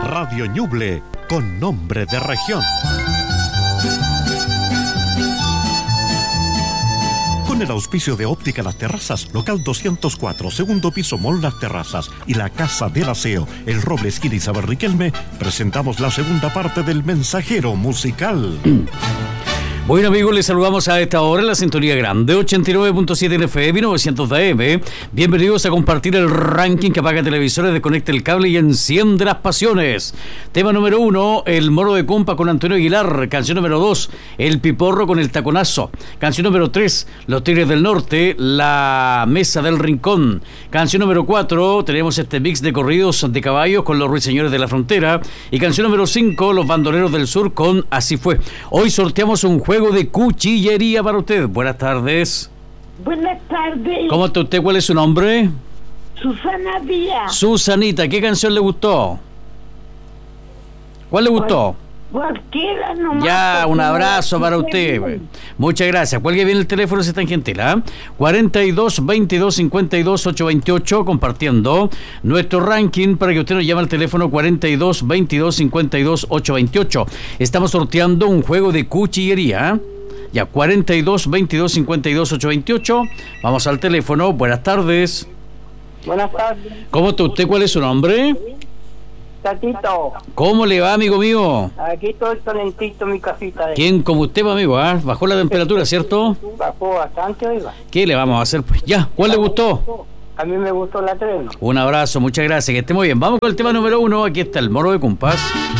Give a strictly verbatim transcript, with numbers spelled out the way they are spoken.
Radio Ñuble, con nombre de región. Con el auspicio de Óptica Las Terrazas, local doscientos cuatro, segundo piso, Mall Las Terrazas, y la Casa del Aseo, El Roble, esquina Isabel Riquelme, presentamos la segunda parte del Mensajero Musical. Bueno, amigos, les saludamos a esta hora en la sintonía grande ochenta y nueve punto siete en F M, novecientos de A M. Bienvenidos a compartir el ranking que apaga televisores, desconecta el cable y enciende las pasiones. Tema número uno, El Moro de Compa con Antonio Aguilar. Canción número dos, El Piporro con El Taconazo. Canción número tres, Los Tigres del Norte, La Mesa del Rincón. Canción número cuatro, tenemos este mix de corridos de caballos con los Ruiseñores de la Frontera. Y canción número cinco, Los Bandoleros del Sur con Así Fue. Hoy sorteamos un juego de cuchillería para usted. Buenas tardes. Buenas tardes. ¿Cómo está usted? ¿Cuál es su nombre? Susana Díaz. Susanita, ¿qué canción le gustó? ¿Cuál le gustó? Cualquiera nomás. Ya, un abrazo para usted. Muchas gracias. Cuelgue bien el teléfono si es tan gentil, ¿eh? cuarenta y dos, veintidós, cincuenta y dos, ochocientos veintiocho, compartiendo nuestro ranking para que usted nos llame al teléfono cuarenta y dos, veintidós, cincuenta y dos, ochocientos veintiocho. Estamos sorteando un juego de cuchillería, ¿eh? Ya, cuarenta y dos, veintidós, cincuenta y dos, ochocientos veintiocho. Vamos al teléfono. Buenas tardes. Buenas tardes. ¿Cómo está usted? ¿Cuál es su nombre? Tatito. ¿Cómo le va, amigo mío? Aquí estoy calentito mi casita. De... ¿Quién como usted, amigo? ¿Ah? Bajó la temperatura, ¿cierto? Bajó bastante, oiga. ¿Qué le vamos a hacer? Pues ya, ¿cuál le gustó? A mí me gustó la tres. Un abrazo, muchas gracias, que esté muy bien. Vamos con el tema número uno. Aquí está El Moro de Compas.